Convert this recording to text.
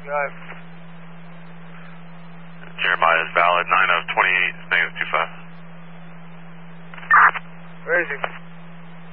Got it. Jeremiah is valid, 9 of 28, negative 25. Where is he?